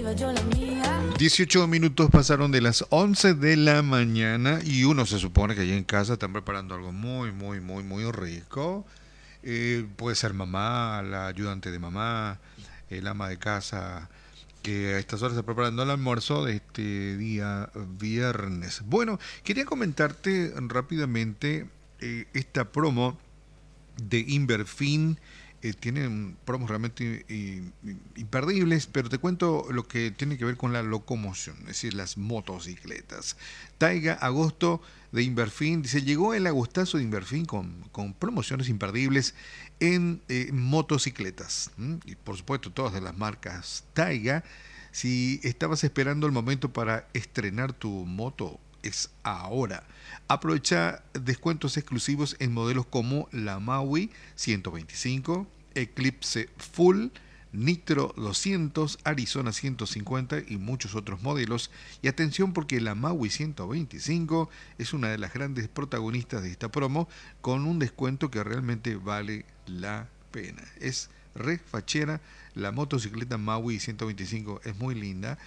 yo la mía. 18 minutos pasaron de las 11 de la mañana y uno se supone que allí en casa están preparando algo muy rico. Puede ser mamá, la ayudante de mamá, el ama de casa, que a estas horas está preparando el almuerzo de este día viernes. Bueno, quería comentarte rápidamente esta promo de Inverfin. Tienen promos realmente imperdibles, pero te cuento lo que tiene que ver con la locomoción, es decir, las motocicletas. Taiga Agosto de Inverfin, dice, llegó el agostazo de Inverfin con promociones imperdibles en motocicletas. Y por supuesto todas de las marcas Taiga. Si estabas esperando el momento para estrenar tu moto, es ahora. Aprovecha descuentos exclusivos en modelos como la Maui 125, Eclipse Full, Nitro 200, Arizona 150 y muchos otros modelos. Y atención porque la Maui 125 es una de las grandes protagonistas de esta promo con un descuento que realmente vale la pena. Es re fachera, la motocicleta Maui 125 es muy linda.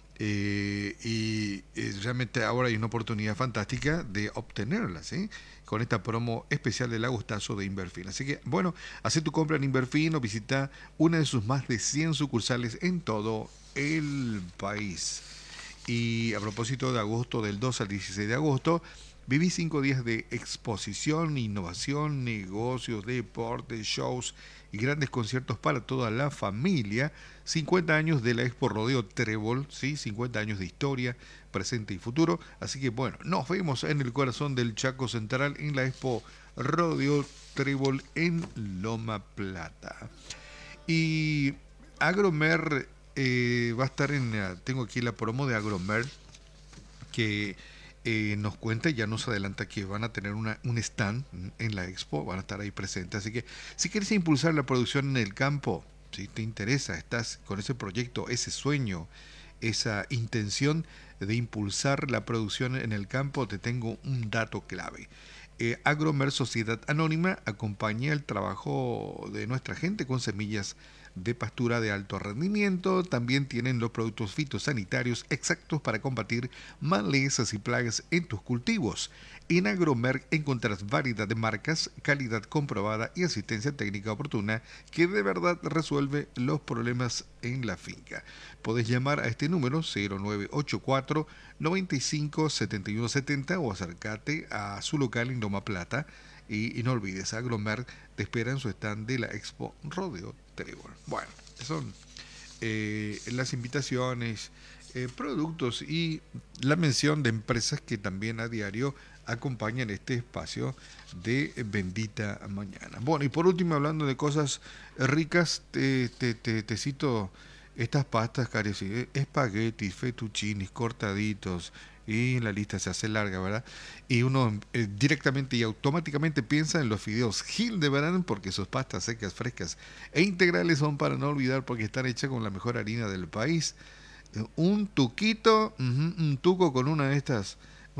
Realmente ahora hay una oportunidad fantástica de obtenerlas, ¿sí? Con esta promo especial del agostazo de Inverfin. Así que, bueno, hace tu compra en Inverfin o visita una de sus más de 100 sucursales en todo el país. Y a propósito de agosto, del 2 al 16 de agosto, viví 5 días de exposición, innovación, negocios, deportes, shows y grandes conciertos para toda la familia. 50 años de la Expo Rodeo Trébol, ¿sí? 50 años de historia, presente y futuro. Así que bueno, nos vemos en el corazón del Chaco Central en la Expo Rodeo Trébol en Loma Plata. Y Agromer va a estar tengo aquí la promo de Agromer que nos cuenta y ya nos adelanta que van a tener un stand en la expo, van a estar ahí presentes. Así que si quieres impulsar la producción en el campo, si te interesa, estás con ese proyecto, ese sueño, esa intención de impulsar la producción en el campo, te tengo un dato clave. Agromer Sociedad Anónima acompaña el trabajo de nuestra gente con semillas de pastura de alto rendimiento. También tienen los productos fitosanitarios exactos para combatir malezas y plagas en tus cultivos. En Agromer encontrarás variedad de marcas, calidad comprobada y asistencia técnica oportuna que de verdad resuelve los problemas en la finca. Podés llamar a este número 0984 95 71 70 o acércate a su local en Loma Plata. Y no olvides, Agromer te espera en su stand de la Expo Rodeo Trébol. Bueno, son las invitaciones, productos y la mención de empresas que también a diario acompañan este espacio de Bendita Mañana. Bueno, y por último, hablando de cosas ricas, te cito estas pastas, Cari, espaguetis, fettuccinis, cortaditos, y la lista se hace larga, ¿verdad? Y uno directamente y automáticamente piensa en los fideos Hildebrand porque sus pastas secas, frescas e integrales son para no olvidar porque están hechas con la mejor harina del país. Un tuquito, un tuco con una de estas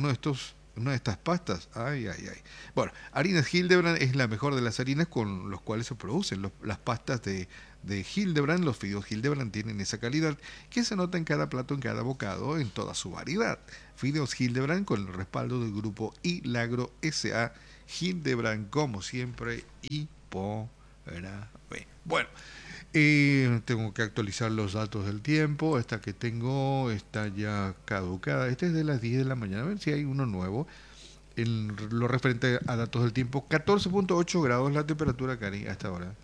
pastas. Ay. Bueno, harinas Hildebrand es la mejor de las harinas con las cuales se producen las pastas de Hildebrand. Los fideos Hildebrand tienen esa calidad que se nota en cada plato, en cada bocado, en toda su variedad. Fideos Hildebrand con el respaldo del grupo Ilagro S.A. Hildebrand, como siempre, y por B. Bueno, tengo que actualizar los datos del tiempo. Esta que tengo está ya caducada. Este es de las 10 de la mañana. A ver si hay uno nuevo. En lo referente a datos del tiempo, 14.8 grados la temperatura, Cari, hasta ahora.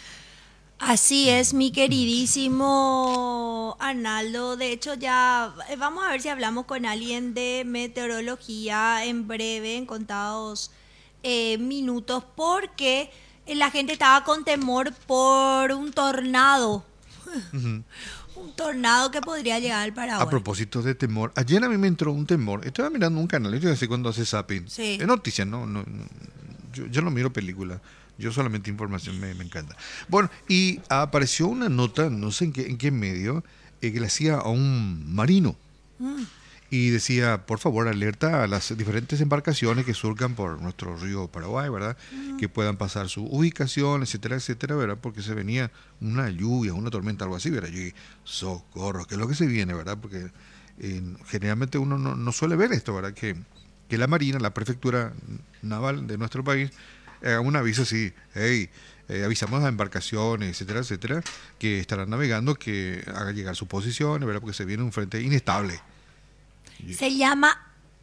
Así es, mi queridísimo Arnaldo. De hecho, ya vamos a ver si hablamos con alguien de meteorología en breve, en contados minutos, porque la gente estaba con temor por un tornado. Uh-huh. Un tornado que podría llegar al A Paraguay. propósito de temor, ayer a mí me entró un temor. Estaba mirando un canal, yo no sé cuándo hace zapping. Sí. Es noticia, no, yo no miro películas. Yo solamente información me encanta. Bueno, y apareció una nota, no sé en qué medio, que le hacía a un marino. y decía, por favor, alerta a las diferentes embarcaciones que surcan por nuestro río Paraguay, ¿verdad? Que puedan pasar su ubicación, etcétera, etcétera, ¿verdad? Porque se venía una lluvia, una tormenta, algo así, ¿verdad? Yo dije, socorro, ¿qué es lo que se viene, ¿verdad? Porque generalmente uno no suele ver esto, ¿verdad? Que la Marina, la prefectura naval de nuestro país, haga un aviso así, hey, avisamos a embarcaciones, etcétera, etcétera, que estarán navegando, que haga llegar sus posiciones, ¿verdad? Porque se viene un frente inestable. Se llama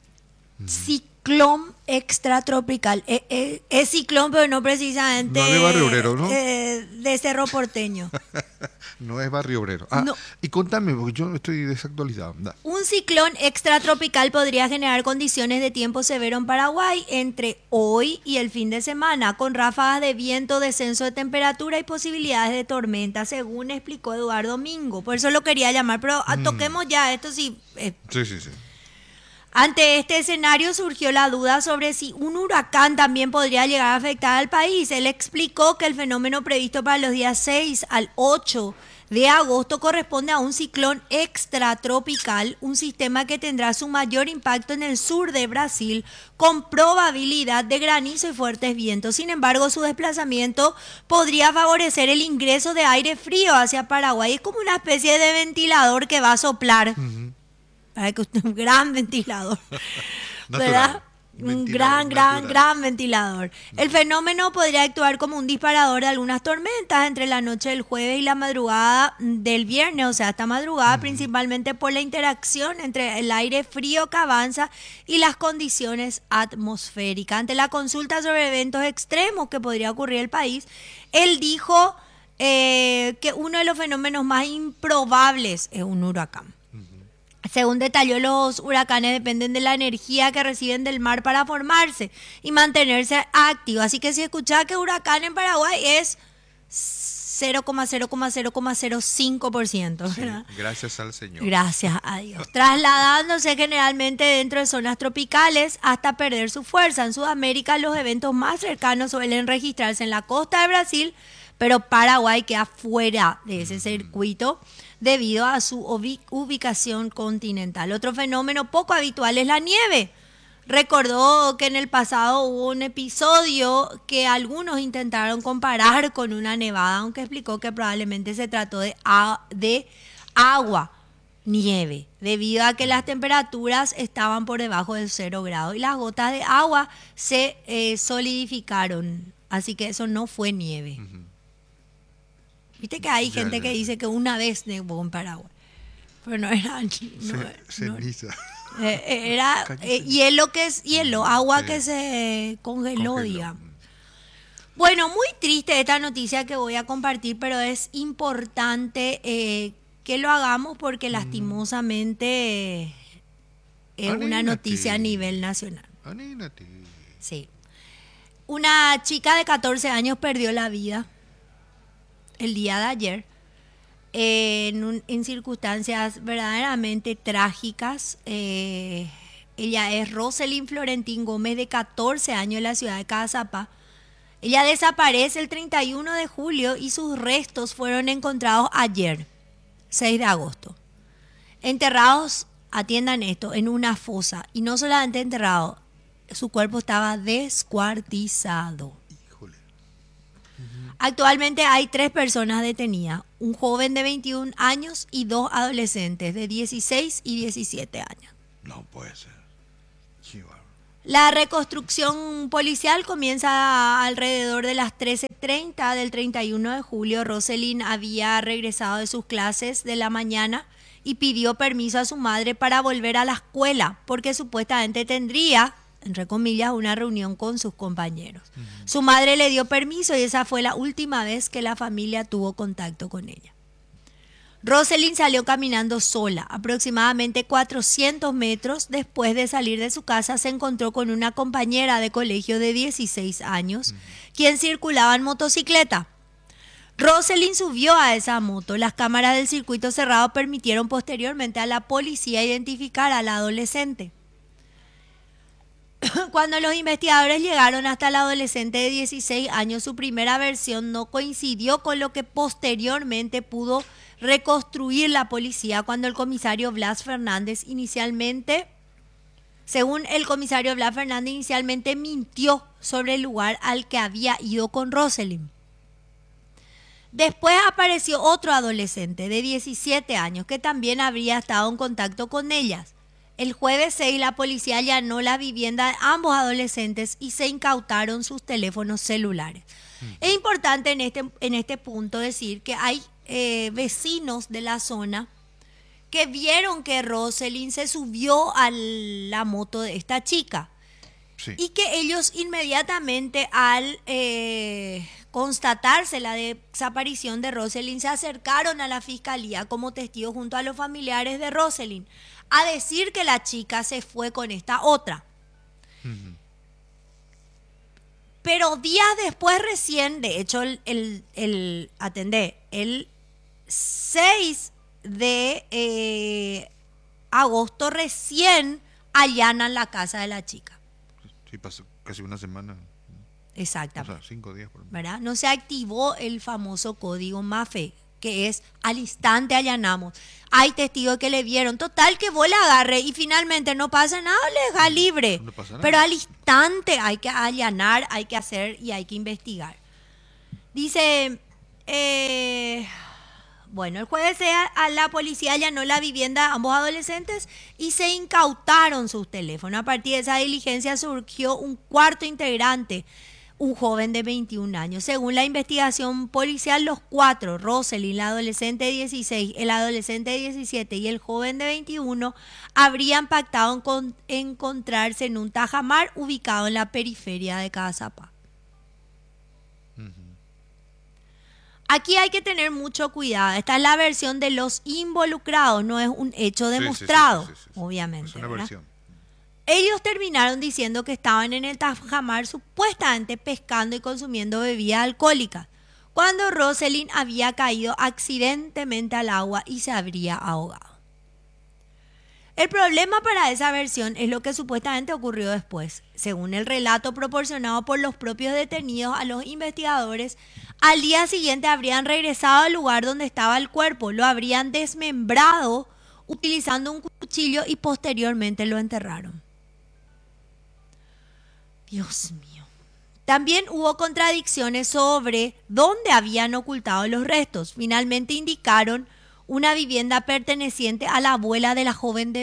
ciclón extratropical. Es ciclón, pero no precisamente No es de Barrio Obrero, ¿no? De Cerro Porteño. No es Barrio Obrero. Ah, No. y contame, porque yo estoy desactualizado. Da. Un ciclón extratropical podría generar condiciones de tiempo severo en Paraguay entre hoy y el fin de semana, con ráfagas de viento, descenso de temperatura y posibilidades de tormenta, según explicó Eduardo Mingo. Por eso lo quería llamar, pero toquemos ya esto sí. Sí. Ante este escenario surgió la duda sobre si un huracán también podría llegar a afectar al país. Él explicó que el fenómeno previsto para los días 6 al 8 de agosto corresponde a un ciclón extratropical, un sistema que tendrá su mayor impacto en el sur de Brasil, con probabilidad de granizo y fuertes vientos. Sin embargo, su desplazamiento podría favorecer el ingreso de aire frío hacia Paraguay. Es como una especie de ventilador que va a soplar. Para que usted, un gran ventilador, ¿verdad? Un gran ventilador. El fenómeno podría actuar como un disparador de algunas tormentas entre la noche del jueves y la madrugada del viernes, o sea, esta madrugada, principalmente por la interacción entre el aire frío que avanza y las condiciones atmosféricas. Ante la consulta sobre eventos extremos que podría ocurrir en el país, él dijo que uno de los fenómenos más improbables es un huracán. Según detalló, los huracanes dependen de la energía que reciben del mar para formarse y mantenerse activos. Así que si escuchás que huracán en Paraguay es 0,0,0,05%. Sí, gracias al Señor. Gracias a Dios. Trasladándose generalmente dentro de zonas tropicales hasta perder su fuerza. En Sudamérica los eventos más cercanos suelen registrarse en la costa de Brasil, pero Paraguay queda fuera de ese circuito debido a su ubicación continental. Otro fenómeno poco habitual es la nieve. Recordó que en el pasado hubo un episodio que algunos intentaron comparar con una nevada, aunque explicó que probablemente se trató de agua, nieve, debido a que las temperaturas estaban por debajo del 0 grado y las gotas de agua se solidificaron. Así que eso no fue nieve. Viste que hay gente que dice que una vez nevó en Paraguay, pero no era ceniza. Era hielo que es hielo, agua que se congeló, digamos. Bueno, muy triste esta noticia que voy a compartir, pero es importante que lo hagamos porque lastimosamente es una noticia a nivel nacional. Sí. Una chica de 14 años perdió la vida el día de ayer en circunstancias verdaderamente trágicas. Ella es Roselyn Florentín Gómez, de 14 años, en la ciudad de Caazapá. Ella desaparece el 31 de julio y sus restos fueron encontrados ayer, 6 de agosto. Enterrados, atiendan esto, en una fosa. Y no solamente enterrado, su cuerpo estaba descuartizado. Actualmente hay 3 personas detenidas, un joven de 21 años y 2 adolescentes de 16 y 17 años. No puede ser. La reconstrucción policial comienza alrededor de las 13:30 del 31 de julio. Roselyn había regresado de sus clases de la mañana y pidió permiso a su madre para volver a la escuela porque supuestamente tendría, entre comillas, una reunión con sus compañeros. Su madre le dio permiso y esa fue la última vez que la familia tuvo contacto con ella. Roselyn salió caminando sola. Aproximadamente 400 metros después de salir de su casa se encontró con una compañera de colegio de 16 años, quien circulaba en motocicleta. Roselyn subió a esa moto. Las cámaras del circuito cerrado permitieron posteriormente a la policía identificar a la adolescente. Cuando los investigadores llegaron hasta el adolescente de 16 años, su primera versión no coincidió con lo que posteriormente pudo reconstruir la policía cuando el comisario Blas Fernández según el comisario Blas Fernández, inicialmente mintió sobre el lugar al que había ido con Rosalind. Después apareció otro adolescente de 17 años que también habría estado en contacto con ellas. El jueves 6 la policía allanó la vivienda de ambos adolescentes y se incautaron sus teléfonos celulares. Es importante en este punto decir que hay vecinos de la zona que vieron que Rosalind se subió a la moto de esta chica. Sí. Y que ellos inmediatamente al constatarse la desaparición de Rosalind se acercaron a la fiscalía como testigos junto a los familiares de Rosalind a decir que la chica se fue con esta otra. Ujú. Pero días después recién, de hecho el 6 de agosto recién allanan la casa de la chica. Sí, pasó casi una semana. Exactamente. O sea, 5 días por lo menos. ¿Verdad? No se activó el famoso código MAFE, que es al instante allanamos. Hay testigos que le vieron, total que vos la agarre y finalmente no pasa nada, le deja libre. No pasa nada. Pero al instante hay que allanar, hay que hacer y hay que investigar. Dice, bueno, el jueves a la policía allanó la vivienda de ambos adolescentes y se incautaron sus teléfonos. A partir de esa diligencia surgió un cuarto integrante, un joven de 21 años. Según la investigación policial, los cuatro, Rosalind, la adolescente de 16, el adolescente de 17 y el joven de 21, habrían pactado encontrarse en un tajamar ubicado en la periferia de Cazapá. Aquí hay que tener mucho cuidado. Esta es la versión de los involucrados, no es un hecho demostrado, sí. obviamente. Es una ¿verdad? versión. Ellos terminaron diciendo que estaban en el tajamar supuestamente pescando y consumiendo bebidas alcohólicas, cuando Rosalind había caído accidentalmente al agua y se habría ahogado. El problema para esa versión es lo que supuestamente ocurrió después. Según el relato proporcionado por los propios detenidos a los investigadores, al día siguiente habrían regresado al lugar donde estaba el cuerpo, lo habrían desmembrado utilizando un cuchillo y posteriormente lo enterraron. Dios mío. También hubo contradicciones sobre dónde habían ocultado los restos. Finalmente indicaron una vivienda perteneciente a la abuela del joven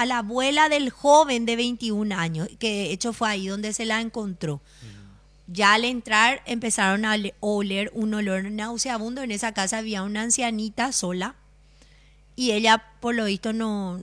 de 21 años, que de hecho fue ahí donde se la encontró. Ya al entrar empezaron a oler un olor nauseabundo. En esa casa había una ancianita sola y ella por lo visto no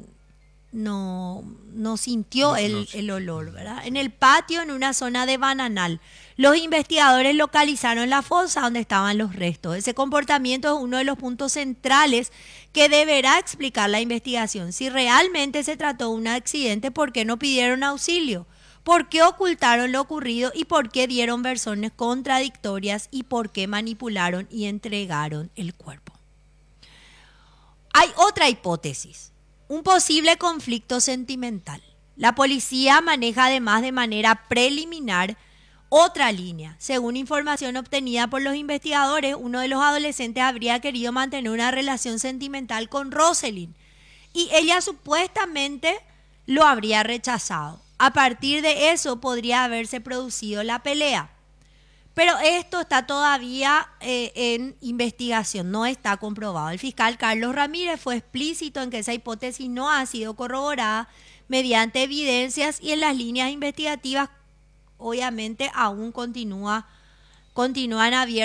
sintió el olor, ¿verdad? En el patio, en una zona de bananal, los investigadores localizaron la fosa donde estaban los restos. Ese comportamiento es uno de los puntos centrales que deberá explicar la investigación. Si realmente se trató de un accidente, ¿por qué no pidieron auxilio? ¿Por qué ocultaron lo ocurrido y por qué dieron versiones contradictorias y por qué manipularon y entregaron el cuerpo? Hay otra hipótesis. Un posible conflicto sentimental. La policía maneja además de manera preliminar otra línea. Según información obtenida por los investigadores, uno de los adolescentes habría querido mantener una relación sentimental con Rosalind y ella supuestamente lo habría rechazado. A partir de eso podría haberse producido la pelea. Pero esto está todavía en investigación, no está comprobado. El fiscal Carlos Ramírez fue explícito en que esa hipótesis no ha sido corroborada mediante evidencias y en las líneas investigativas obviamente aún continúan abiertas